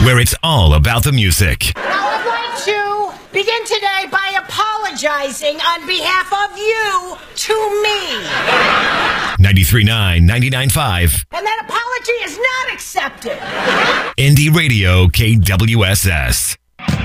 where it's all about the music. Now, I'd like to begin today by apologizing on behalf of you to me. 93.9, 99.5. And that apology is not accepted. Indie Radio KWSS.